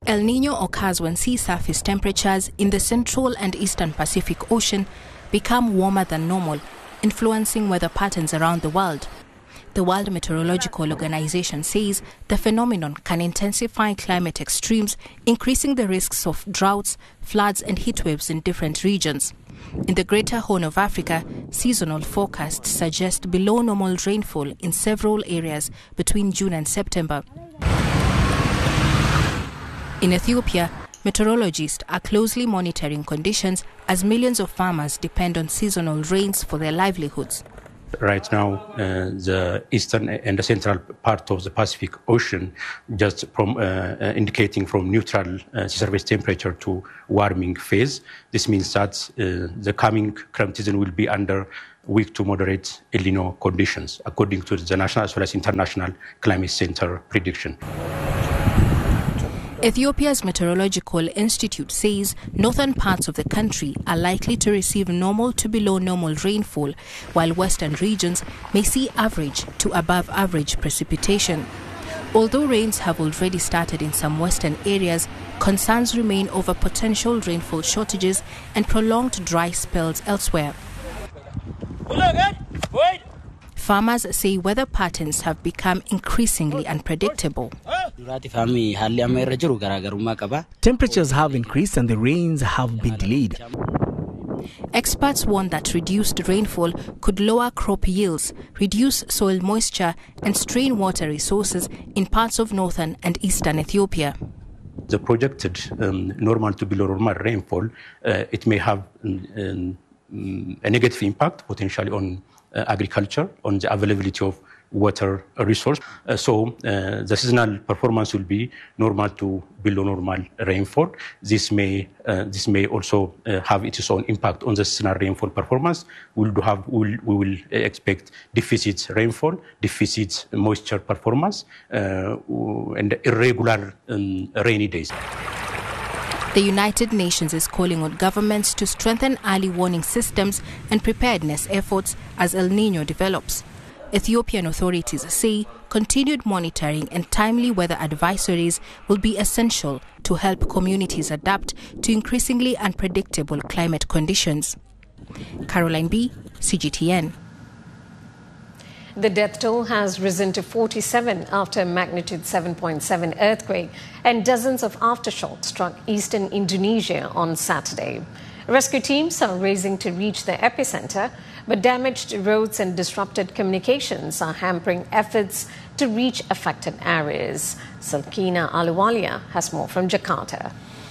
El Niño occurs when sea surface temperatures in the central and eastern Pacific Ocean become warmer than normal, influencing weather patterns around the world. The World Meteorological Organization says the phenomenon can intensify climate extremes, increasing the risks of droughts, floods and heatwaves in different regions. In the Greater Horn of Africa, seasonal forecasts suggest below normal rainfall in several areas between June and September. In Ethiopia, meteorologists are closely monitoring conditions as millions of farmers depend on seasonal rains for their livelihoods. Right now, the eastern and the central part of the Pacific Ocean, just from indicating from neutral surface temperature to warming phase. This means that the coming crop season will be under weak to moderate El Niño conditions, according to the national as well as international climate center prediction. Ethiopia's Meteorological Institute says northern parts of the country are likely to receive normal to below normal rainfall, while western regions may see average to above average precipitation. Although rains have already started in some western areas, concerns remain over potential rainfall shortages and prolonged dry spells elsewhere. Farmers say weather patterns have become increasingly unpredictable. Temperatures have increased and the rains have been delayed. Experts warn that reduced rainfall could lower crop yields, reduce soil moisture and strain water resources in parts of northern and eastern Ethiopia. The projected normal to below normal rainfall, it may have a negative impact potentially on agriculture, on the availability of water resource. So the seasonal performance will be normal to below normal rainfall. This may also have its own impact on the seasonal rainfall performance. We will expect deficit rainfall, deficit moisture performance, and irregular rainy days. The United Nations is calling on governments to strengthen early warning systems and preparedness efforts as El Niño develops. Ethiopian authorities say continued monitoring and timely weather advisories will be essential to help communities adapt to increasingly unpredictable climate conditions. Caroline B., CGTN. The death toll has risen to 47 after a magnitude 7.7 earthquake, and dozens of aftershocks struck eastern Indonesia on Saturday. Rescue teams are racing to reach the epicenter, but damaged roads and disrupted communications are hampering efforts to reach affected areas. Salkina Ahluwalia has more from Jakarta.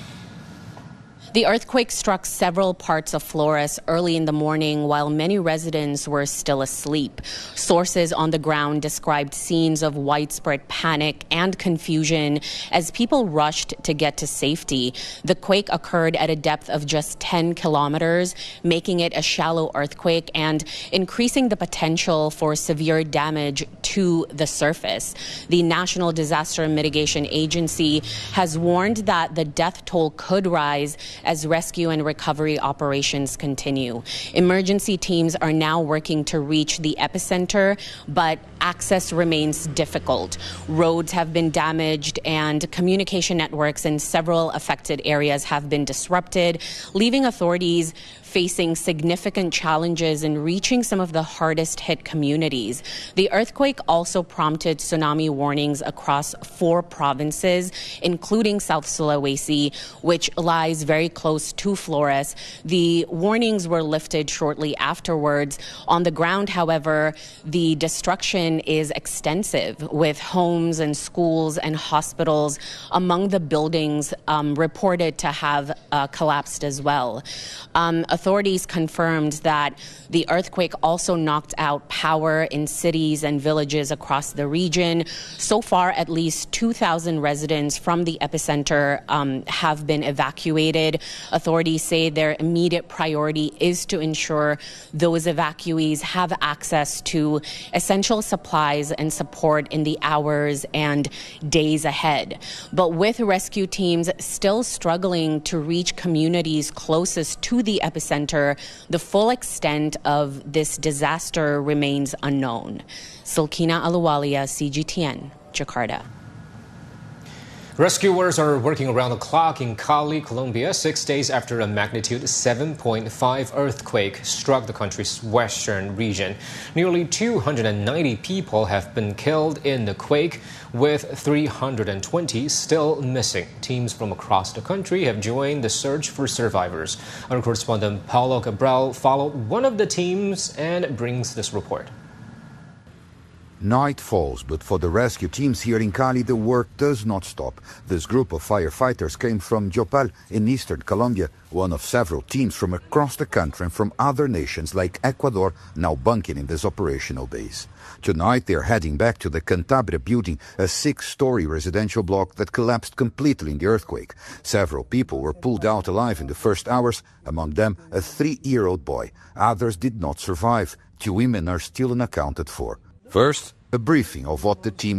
The earthquake struck several parts of Flores early in the morning while many residents were still asleep. Sources on the ground described scenes of widespread panic and confusion as people rushed to get to safety. The quake occurred at a depth of just 10 kilometers, making it a shallow earthquake and increasing the potential for severe damage to the surface. The National Disaster Mitigation Agency has warned that the death toll could rise as rescue and recovery operations continue. Emergency teams are now working to reach the epicenter, but access remains difficult. Roads have been damaged and communication networks in several affected areas have been disrupted, leaving authorities facing significant challenges in reaching some of the hardest hit communities. The earthquake also prompted tsunami warnings across 4 provinces, including South Sulawesi, which lies very close to Flores. The warnings were lifted shortly afterwards. On the ground, however, the destruction is extensive, with homes and schools and hospitals among the buildings reported to have collapsed as well. Authorities confirmed that the earthquake also knocked out power in cities and villages across the region. So far, at least 2,000 residents from the epicenter have been evacuated. Authorities say their immediate priority is to ensure those evacuees have access to essential supplies and support in the hours and days ahead. But with rescue teams still struggling to reach communities closest to the epicenter, the full extent of this disaster remains unknown. Salkina Ahluwalia, CGTN, Jakarta. Rescuers are working around the clock in Cali, Colombia, 6 days after a magnitude 7.5 earthquake struck the country's western region. Nearly 290 people have been killed in the quake, with 320 still missing. Teams from across the country have joined the search for survivors. Our correspondent Paulo Cabral followed one of the teams and brings this report. Night falls, but for the rescue teams here in Cali, the work does not stop. This group of firefighters came from Yopal in eastern Colombia, one of several teams from across the country and from other nations like Ecuador now bunking in this operational base. Tonight, they are heading back to the Cantabria building, a 6-story residential block that collapsed completely in the earthquake. Several people were pulled out alive in the first hours, among them a 3-year-old boy. Others did not survive. 2 women are still unaccounted for. First, a briefing of what the team